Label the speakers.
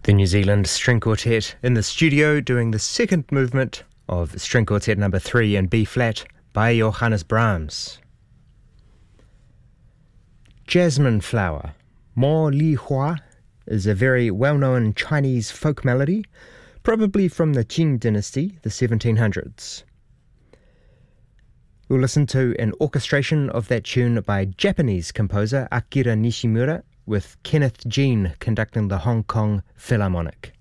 Speaker 1: The New Zealand String Quartet in the studio doing the second movement of String Quartet number 3 in B-flat by Johannes Brahms. Jasmine Flower, Mo Li Hua, is a very well-known Chinese folk melody, probably from the Qing dynasty, the 1700s. We'll listen to an orchestration of that tune by Japanese composer Akira Nishimura, with Kenneth Jean conducting the Hong Kong Philharmonic.